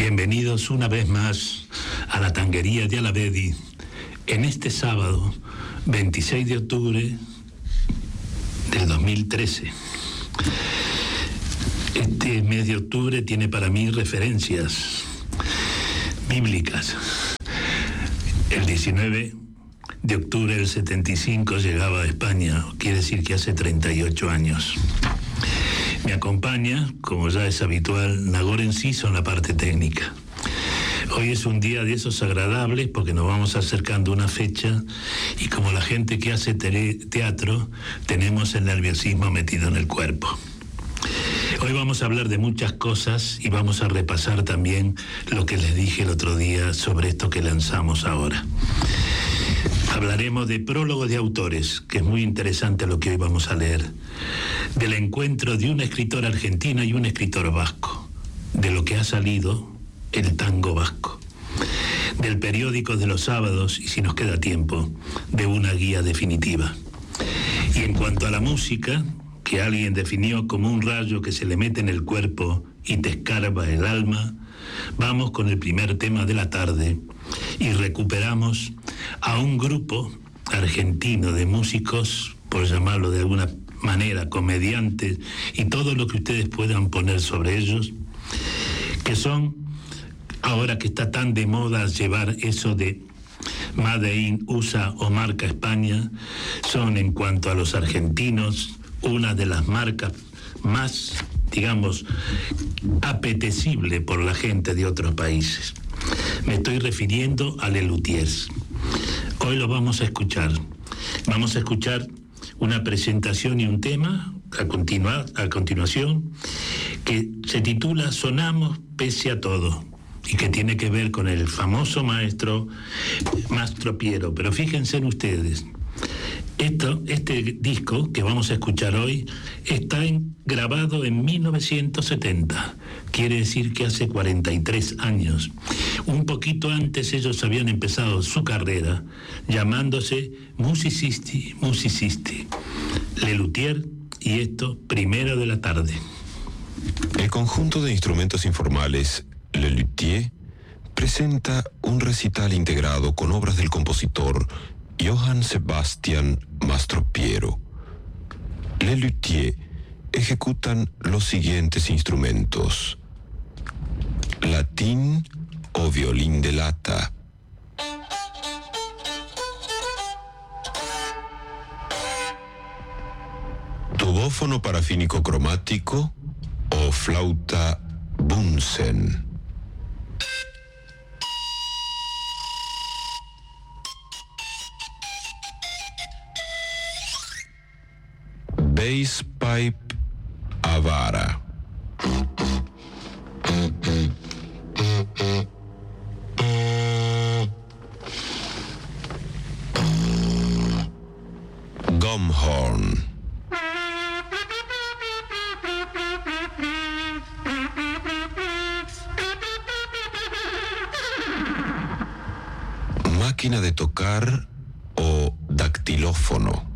Bienvenidos una vez más a la Tanguería de Alavedi en este sábado 26 de octubre del 2013. Este mes de octubre tiene para mí referencias bíblicas. El 19 de octubre del 75 llegaba a España, quiere decir que hace 38 años. Me acompaña, como ya es habitual, Nagore Enciso en la parte técnica. Hoy es un día de esos agradables porque nos vamos acercando a una fecha y como la gente que hace teatro, tenemos el nerviosismo metido en el cuerpo. Hoy vamos a hablar de muchas cosas y vamos a repasar también lo que les dije el otro día sobre esto que lanzamos ahora. Hablaremos de prólogo de autores, que es muy interesante lo que hoy vamos a leer, del encuentro de una escritora argentina y un escritor vasco, de lo que ha salido el tango vasco, del periódico de los sábados y, si nos queda tiempo, de una guía definitiva. Y en cuanto a la música, que alguien definió como un rayo que se le mete en el cuerpo y te escarba el alma, vamos con el primer tema de la tarde y recuperamos a un grupo argentino de músicos, por llamarlo de alguna manera, comediantes y todo lo que ustedes puedan poner sobre ellos, que son, ahora que está tan de moda llevar eso de Made in USA o marca España, son en cuanto a los argentinos una de las marcas más, digamos, apetecible por la gente de otros países. Me estoy refiriendo a Les Luthiers. Hoy lo vamos a escuchar. Vamos a escuchar una presentación y un tema a continuación que se titula Sonamos pese a todo y que tiene que ver con el famoso maestro Mastro Piero. Pero fíjense en ustedes, este disco que vamos a escuchar hoy está grabado en 1970, quiere decir que hace 43 años. Un poquito antes ellos habían empezado su carrera llamándose Musicisti, Les Luthiers, y esto, primero de la tarde. El conjunto de instrumentos informales Les Luthiers presenta un recital integrado con obras del compositor Johann Sebastian Mastro Piero. Les Luthiers ejecutan los siguientes instrumentos: latín o violín de lata, tubófono parafínico cromático o flauta Bunsen, bass pipe a vara, gum horn, máquina de tocar o dactilófono,